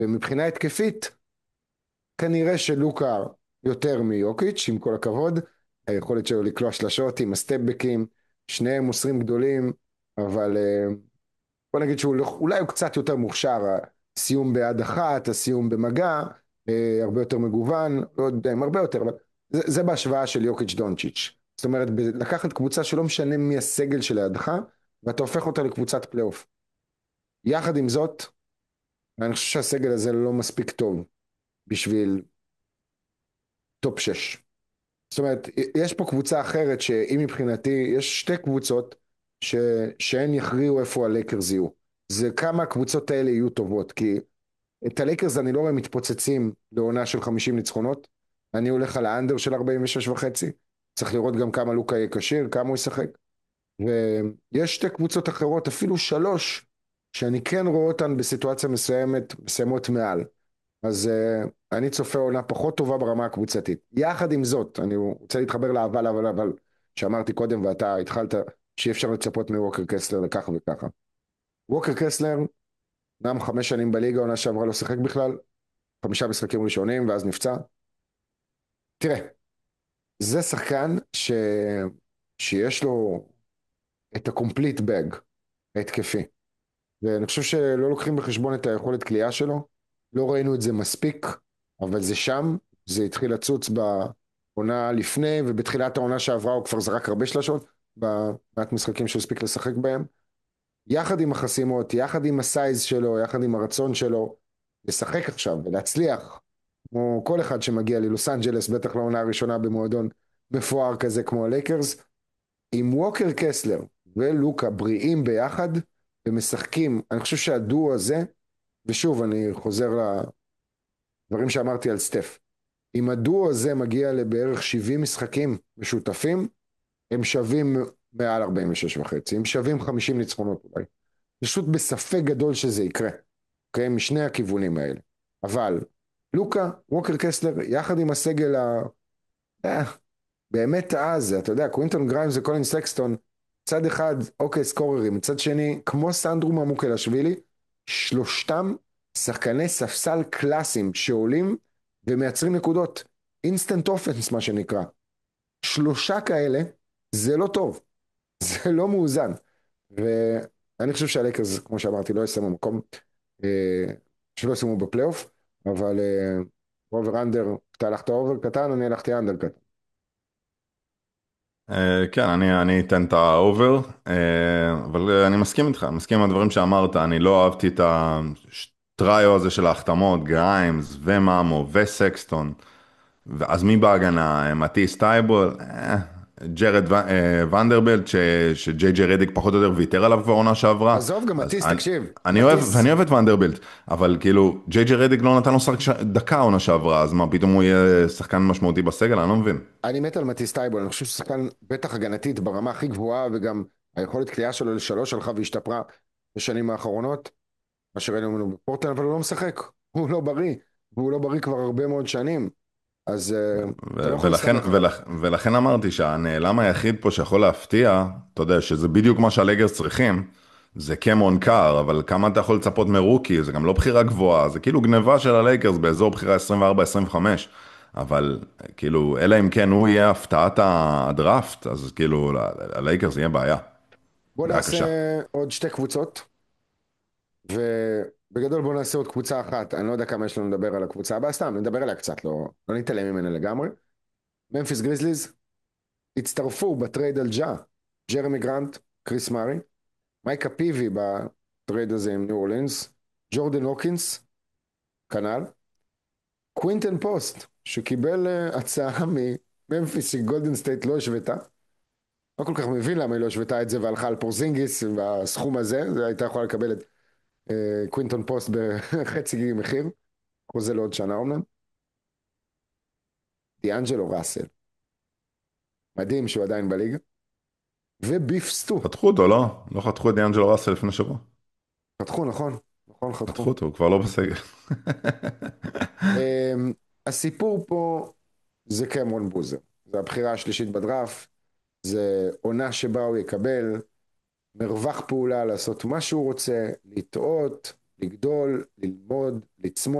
ומבחינה התקפית, כנראה שלוקה יותר מיוקיץ', עם כל הכבוד, היכולת שלו לקלוע שלשות עם הסטפבקים, שניהם מוסרים גדולים, אבל בוא נגיד שאולי הוא קצת יותר מוכשר, הסיום ביד אחת, הסיום במגע, הרבה יותר מגוון, לא יודע אם הרבה יותר, אבל זה בהשוואה של יוקיץ' דונצ'יץ'. זאת אומרת, לקחת קבוצה שלא משנה מי הסגל שלידך, ואתה הופך אותה לקבוצת פלייאוף. יחד עם זאת, אני חושב שהסגל הזה לא מספיק טוב בשביל טופ 6. זאת אומרת, יש פה קבוצה אחרת שהיא מבחינתי, יש שתי קבוצות שהן יכריעו איפה הלייקרס יהיו. זה כמה הקבוצות האלה יהיו טובות, כי את הלייקרס אני לא רואה מתפוצצים לעונה של 50 ניצחונות, אני הולך על האנדר של 46 וחצי, צריך לראות גם כמה לוקה יהיה כשיר, כמה הוא ישחק, ויש שתי קבוצות אחרות, אפילו שלוש, שאני כן רואה אותן בסיטואציה מסיימות מעל. אז אני צופה עונה פחות טובה ברמה הקבוצתית. יחד עם זאת, אני רוצה להתחבר אבל שאמרתי קודם ואתה התחלת שאי אפשר לצפות מווקר קסלר לככה וככה. ווקר קסלר, נם 5 שנים בליגה, עונה שעברה לא שיחק בכלל, 5 משחקים ראשונים ואז נפצע. תראה, זה שחקן שיש לו את הקומפליט בג ההתקפי, ואני חושב שלא לוקחים בחשבון את היכולת קליעה שלו, לא ראינו את זה מספיק, אבל זה שם, זה התחיל לצוץ בעונה לפני, ובתחילת העונה שעברה הוא כבר זרק הרבה שלשות, במעט משחקים שהוא הספיק לשחק בהם, יחד עם החסימות, יחד עם הסייז שלו, יחד עם הרצון שלו, לשחק עכשיו ולהצליח, כמו כל אחד שמגיע ללוס אנג'לס, בטח לעונה הראשונה במועדון מפואר כזה כמו הלייקרס, עם ווקר קסלר ולוקה בריאים ביחד, ומשחקים, אני חושב שהדואו הזה, ושוב אני חוזר לדברים שאמרתי על סטף, אם הדואו הזה מגיע לבערך 70 משחקים משותפים, הם שווים מעל 46 וחצי, הם שווים 50 ניצחונות אולי. פשוט בספק גדול שזה יקרה, אוקיי? משני הכיוונים האלה. אבל לוקה, ווקר קסלר, יחד עם הסגל אה, באמת אז, אתה יודע, קווינטון גריימס וקולין סקסטון, צד אחד, אוקיי, סקוררים, מצד שני, כמו סנדרו ממוקלשווילי, שלושתם שחקני ספסל קלאסיים שעולים ומייצרים נקודות. אינסטנט אופנס, מה שנקרא. שלושה כאלה, זה לא טוב. זה לא מאוזן. ואני חושב שהלייקרס, כמו שאמרתי, לא יסיימו מקום, אה, שלא יסיימו בפלייאוף, אבל אובר אנדר, אתה הלכת אובר קטן, אני הלכתי אנדר קטן. כן, אני אתן את האובר, אבל אני מסכים איתך, מסכים עם הדברים שאמרת, אני לא אהבתי את הטריו הזה של ההחתמות, גריימס ומאמו וסקסטון, אז מי בהגנה? מטיס טייבול, ונדרבלט, שג'יי ג'יי רדיק פחות או יותר ויתר עליו כבר עונה שעברה, עזוב, גם אז מטיס, תקשיב, אני אוהב, ואני מטיס, אוהב את ונדרבלט, אבל כאילו, ג'יי ג'יי רדיק לא נתן לו שחק דקה עונה שעברה, אז מה, פתאום הוא יהיה שחקן משמעותי בסגל? אני לא מבין. אני מת על מטיס טייבול, אני חושב שהוא שחקן בטח הגנתית ברמה הכי גבוהה, וגם היכולת קליעה שלו לשלוש הלכה והשתפרה בשנים האחרונות, מה שראינו ממנו בפורטלנד, אבל הוא לא משחק, הוא לא בריא, והוא לא בריא כבר הרבה מאוד שנים, אז אתה לא יכול ולכן, להסתמך עליו. ולכן אמרתי שהנעלם היחיד פה שיכול להפתיע, אתה יודע, שזה בדיוק מה שהלייגרס צריכים, זה קמרון קאר, אבל כמה אתה יכול לצפות מרוקי, זה גם לא בחירה גבוהה, זה כאילו גניבה של הלייגרס באזור בחירה 24-25, אבל כאילו, אלא אם כן הוא יהיה הפתעת הדראפט, אז כאילו, הלייגרס יהיה בעיה, בוא בעיה נעשה קשה. עוד שתי קבוצות, ובגדול בוא נעשה עוד קבוצה אחת, אני לא יודע כמה יש לנו לדבר על הקבוצה הבאה, סתם נדבר עליה קצת, לא נתעלם ממנה לגמרי. ממפיס גריזליז הצטרפו בטרייד על ג'רמי גרנט, קריס מארי, מייקה פיבי בטרייד הזה עם ניו אורלינס, ג'ורדן הוקינס, כנ"ל, קווינטן פוסט, שקיבל הצעה מממפיס שגולדן סטייט לא השוותה, לא כל כך מבין למה היא לא השוותה את זה והלכה על פורזינגיס בסכום הזה, זה הייתה יכולה לקבל את קווינטון פוסט בחצי מחיר, חוזה לעוד שנה אומנם, דיאנג'לו ראסל, מדהים שהוא עדיין בליגה, וביף סטו, חתכו אותו, לא? לא חתכו את דיאנג'לו ראסל לפני שבוע. חתכו נכון, נכון חתכו חתכו. אותו, הוא כבר לא בסגל. הסיפור פה זה קמרון בוזר, זה הבחירה השלישית בדראפט, זה עונה שבה הוא יקבל מרווח פעולה לעשות מה שהוא רוצה, לטעות, לגדול, ללמוד, לצמוח.